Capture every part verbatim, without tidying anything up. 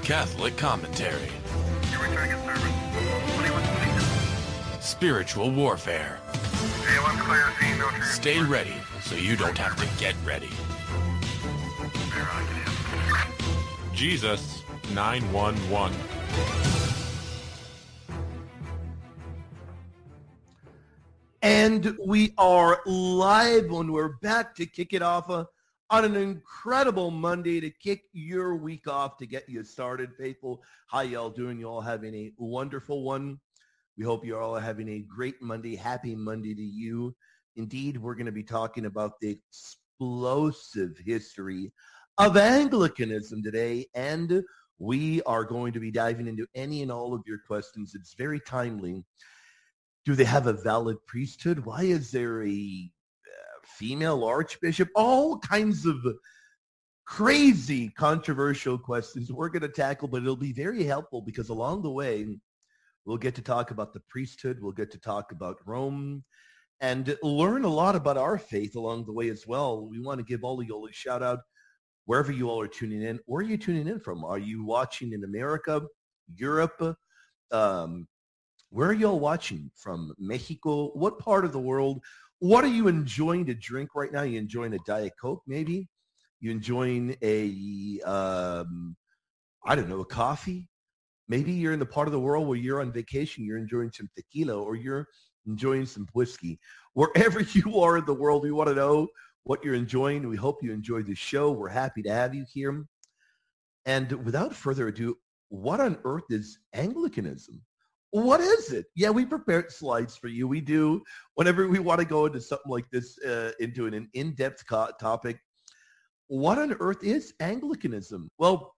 Catholic commentary. You're returning a service. twenty-one twenty-two. Spiritual warfare. A one clear, C, no trans- Stay ready so you don't have to get ready. There, I can Jesus nine one one. And we are live when we're back to kick it off uh, on an incredible Monday to kick your week off to get you started, faithful. How y'all doing? You all having a wonderful one. We hope you're all having a great Monday. Happy Monday to you. Indeed, we're going to be talking about the explosive history of Anglicanism today, and we are going to be diving into any and all of your questions. It's very timely. Do they have a valid priesthood? Why is there a uh, female archbishop? All kinds of crazy, controversial questions we're going to tackle, but it'll be very helpful because along the way, we'll get to talk about the priesthood. We'll get to talk about Rome and learn a lot about our faith along the way as well. We want to give all of you all a shout out wherever you all are tuning in. Where are you tuning in from? Are you watching in America, Europe, um, where are y'all watching from? Mexico? What part of the world? What are you enjoying to drink right now? You enjoying a Diet Coke, maybe? You enjoying a, um, I don't know, a coffee? Maybe you're in the part of the world where you're on vacation. You're enjoying some tequila or you're enjoying some whiskey. Wherever you are in the world, we want to know what you're enjoying. We hope you enjoyed the show. We're happy to have you here. And without further ado, what on earth is Anglicanism? What is it? Yeah, we prepared slides for you. We do whenever we want to go into something like this, uh, into an, an in-depth co- topic. What on earth is Anglicanism? Well,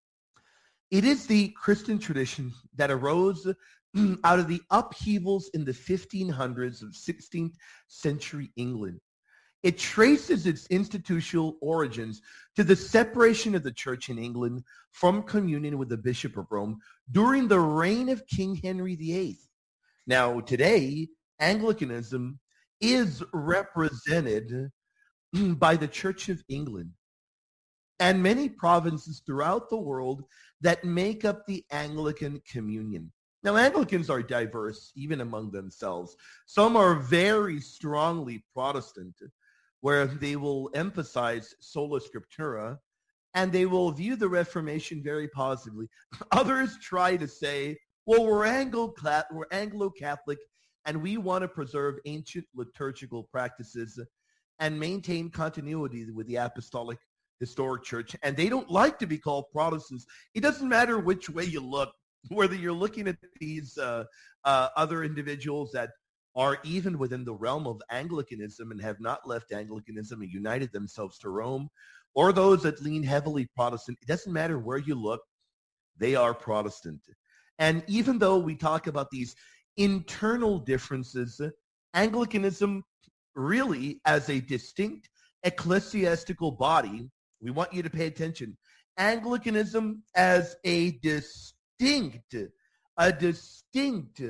it is the Christian tradition that arose out of the upheavals in the fifteen hundreds of sixteenth century England. It traces its institutional origins to the separation of the church in England from communion with the Bishop of Rome during the reign of King Henry the Eighth. Now, today, Anglicanism is represented by the Church of England and many provinces throughout the world that make up the Anglican communion. Now, Anglicans are diverse, even among themselves. Some are very strongly Protestant, where they will emphasize sola scriptura, and they will view the Reformation very positively. Others try to say, well, we're Anglo- we're Anglo-Catholic, and we want to preserve ancient liturgical practices and maintain continuity with the Apostolic Historic Church, and they don't like to be called Protestants. It doesn't matter which way you look, whether you're looking at these uh, uh, other individuals that are even within the realm of Anglicanism and have not left Anglicanism and united themselves to Rome, or those that lean heavily Protestant. It doesn't matter where you look, they are Protestant. And even though we talk about these internal differences, Anglicanism really as a distinct ecclesiastical body, we want you to pay attention. Anglicanism as a distinct, a distinct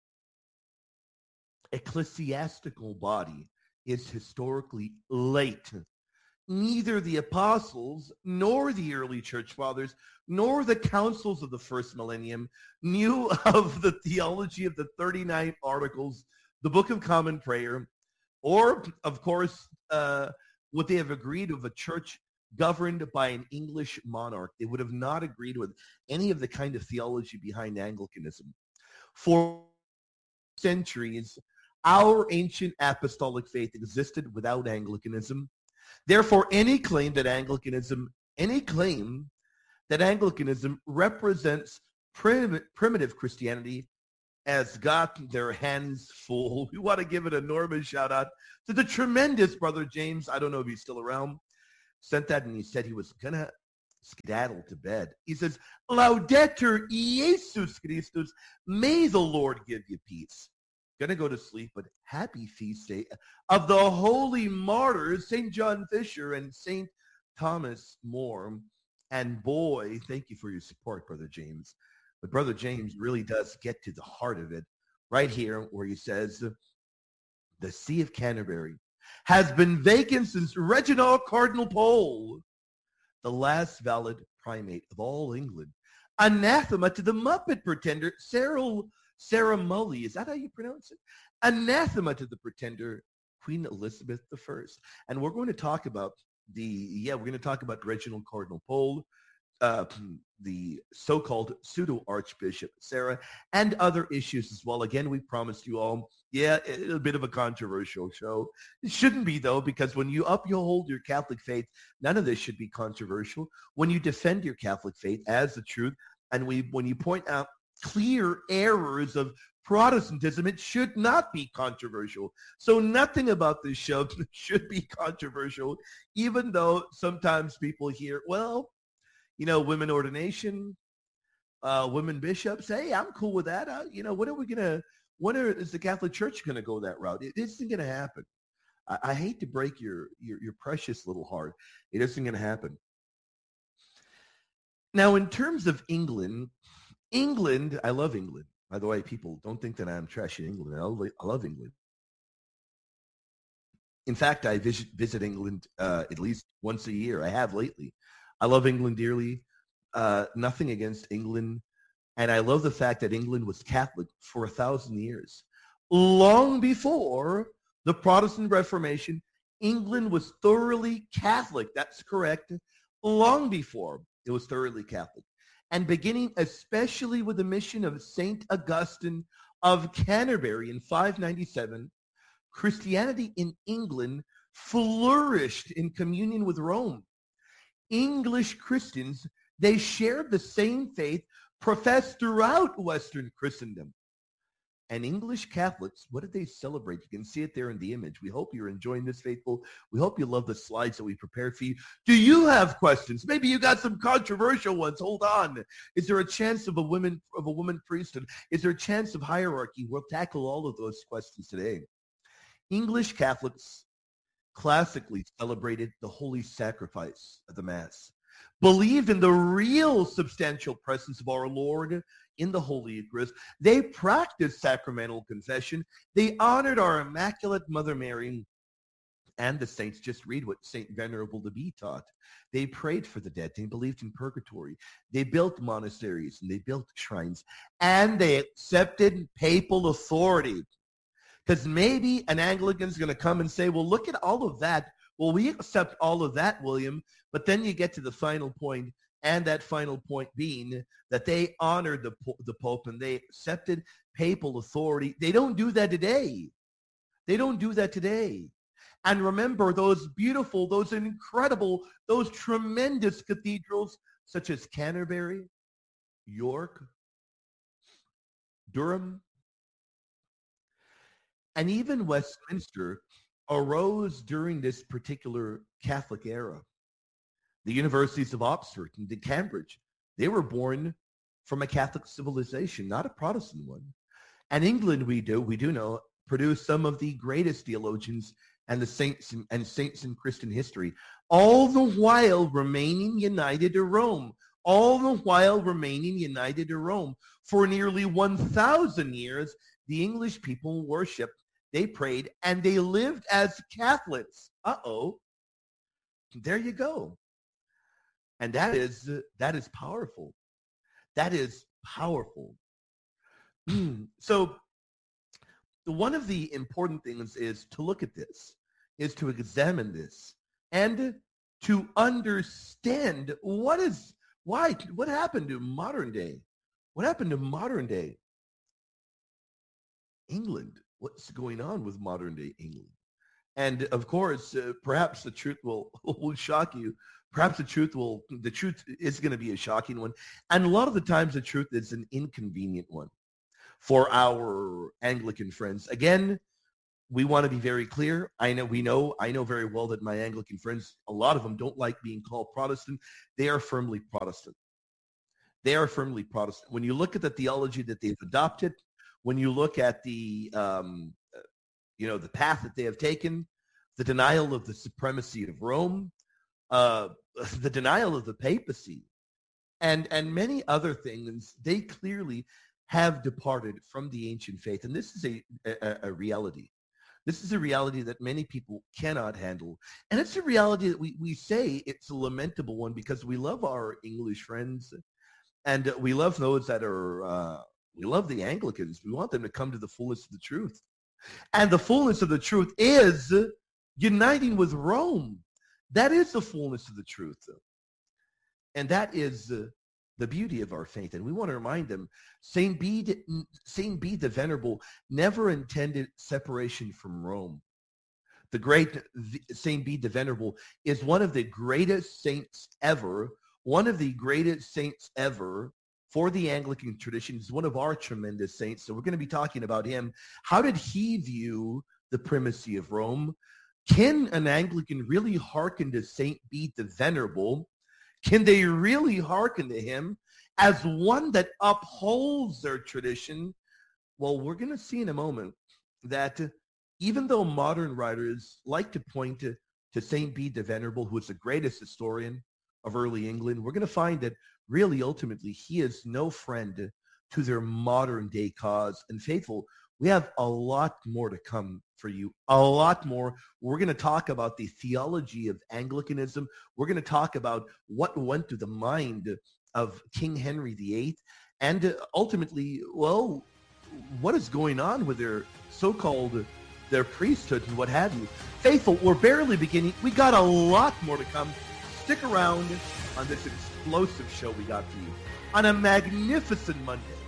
ecclesiastical body is historically late. Neither the apostles nor the early church fathers nor the councils of the first millennium knew of the theology of the thirty-nine articles, the Book of Common Prayer, or, of course, uh, would they have agreed with a church governed by an English monarch? They would have not agreed with any of the kind of theology behind Anglicanism. For centuries, our ancient apostolic faith existed without Anglicanism. Therefore, any claim that Anglicanism, any claim that Anglicanism represents prim- primitive Christianity has got their hands full. We want to give an enormous shout out to the tremendous Brother James. I don't know if he's still around. Sent that and he said he was going to skedaddle to bed. He says, Laudetur Jesus Christus, may the Lord give you peace. Gonna go to sleep, but happy feast day of the holy martyrs, Saint John Fisher and Saint Thomas More. And boy, thank you for your support, Brother James. But Brother James really does get to the heart of it right here where he says, the See of Canterbury has been vacant since Reginald Cardinal Pole, the last valid primate of all England, Anathema to the Muppet pretender, Sarah, Sarah Mully. Is that how you pronounce it? Anathema to the pretender, Queen Elizabeth the First. And we're going to talk about the, yeah, we're going to talk about Reginald Cardinal Pole, uh, the so-called pseudo-Archbishop Sarah, and other issues as well. Again, we promised you all, yeah, a, a bit of a controversial show. It shouldn't be, though, because when you uphold your Catholic faith, none of this should be controversial. When you defend your Catholic faith as the truth, and we, when you point out clear errors of Protestantism, it should not be controversial. So nothing about this show should be controversial, even though sometimes people hear, well, you know, women ordination, uh, women bishops. Hey, I'm cool with that. Uh, you know, when are we going to, when are, is the Catholic Church going to go that route? It isn't going to happen. I, I hate to break your, your, your precious little heart. It isn't going to happen. Now, in terms of England, England, I love England. By the way, people don't think that I'm trashing England. I love, I love England. In fact, I visit, visit England uh, at least once a year. I have lately. I love England dearly. Uh, nothing against England. And I love the fact that England was Catholic for a thousand years. Long before the Protestant Reformation, England was thoroughly Catholic. That's correct. Long before it was thoroughly Catholic. And beginning especially with the mission of Saint Augustine of Canterbury in five ninety-seven, Christianity in England flourished in communion with Rome. English Christians, they shared the same faith professed throughout Western Christendom. And English Catholics, what did they celebrate? You can see it there in the image. We hope you're enjoying this, faithful. We hope you love the slides that we prepared for you. Do you have questions? Maybe you got some controversial ones. Hold on. Is there a chance of a woman of a woman priesthood? Is there a chance of hierarchy? We'll tackle all of those questions today. English Catholics classically celebrated the holy sacrifice of the Mass, believed in the real substantial presence of our Lord in the Holy Eucharist. They practiced sacramental confession. They honored our Immaculate Mother Mary and the saints. Just read what Saint Venerable the Bee taught. They prayed for the dead. They believed in purgatory. They built monasteries and they built shrines. And they accepted papal authority. Because maybe an Anglican's going to come and say, well, look at all of that. Well, we accept all of that, William. But then you get to the final point, and that final point being that they honored the, the Pope and they accepted papal authority. They don't do that today. They don't do that today. And remember those beautiful, those incredible, those tremendous cathedrals such as Canterbury, York, Durham, and even Westminster arose during this particular Catholic era. The universities of Oxford and Cambridge, they were born from a Catholic civilization, not a Protestant one. And England, we do, we do know, produced some of the greatest theologians and the saints in, and saints in Christian history, all the while remaining united to Rome, all the while remaining united to Rome. For nearly one thousand years, the English people worshiped, they prayed, and they lived as Catholics. Uh-oh. There you go. And that is, uh, that is powerful. That is powerful. So one of the important things is to look at this, is to examine this, and to understand what is, why, what happened to modern day? What happened to modern day England? What's going on with modern day England? And of course, uh, perhaps the truth will, will shock you. Perhaps the truth will, the truth is going to be a shocking one. And a lot of the times the truth is an inconvenient one for our Anglican friends. Again, we want to be very clear. I know, we know, I know very well that my Anglican friends, a lot of them don't like being called Protestant. They are firmly Protestant. They are firmly Protestant. When you look at the theology that they've adopted, when you look at the, um, you know, the path that they have taken, the denial of the supremacy of Rome, uh, the denial of the papacy, and and many other things, they clearly have departed from the ancient faith. And this is a, a, a reality. This is a reality that many people cannot handle. And it's a reality that we, we say it's a lamentable one because we love our English friends And uh, we love those that are, uh, we love the Anglicans. We want them to come to the fullness of the truth. And the fullness of the truth is uniting with Rome. That is the fullness of the truth. And that is uh, the beauty of our faith. And we want to remind them, Saint Bede, Saint Bede the Venerable never intended separation from Rome. The great Saint Bede the Venerable is one of the greatest saints ever, one of the greatest saints ever for the Anglican tradition. He's one of our tremendous saints. So we're going to be talking about him. How did he view the primacy of Rome? Can an Anglican really hearken to Saint Bede the Venerable? Can they really hearken to him as one that upholds their tradition? Well, we're going to see in a moment that even though modern writers like to point to, to Saint Bede the Venerable, who is the greatest historian of early England, we're going to find that really ultimately he is no friend to their modern day cause. And faithful, we have a lot more to come for you, a lot more. We're going to talk about the theology of Anglicanism. We're going to talk about what went through the mind of King Henry the Eighth, and ultimately, well, what is going on with their so-called their priesthood and what have you. Faithful, we're barely beginning. We got a lot more to come. Stick around on this explosive show we got for you on a magnificent Monday.